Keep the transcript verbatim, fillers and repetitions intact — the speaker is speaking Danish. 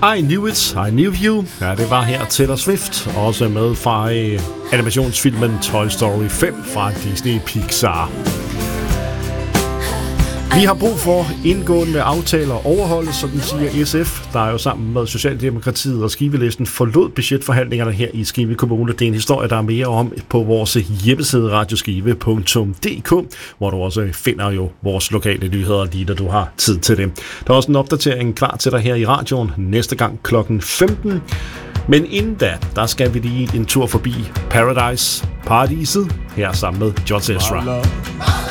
I Knew It, I Knew You. Ja, det var her Taylor Swift, også med fra øh, animationsfilmen Toy Story fem fra Disney Pixar. Vi har brug for indgående aftaler overholdes, sådan siger S F, der er jo sammen med Socialdemokratiet og Skivelisten forlod budgetforhandlingerne her i Skive Kommune. Det er en historie, der er mere om på vores hjemmeside radioskive punktum d k, hvor du også finder jo vores lokale nyheder, lige da du har tid til det. Der er også en opdatering klar til dig her i radioen næste gang klokken femten. Men inden da, der skal vi lige en tur forbi Paradise, Paradiset, her sammen med John Ezra.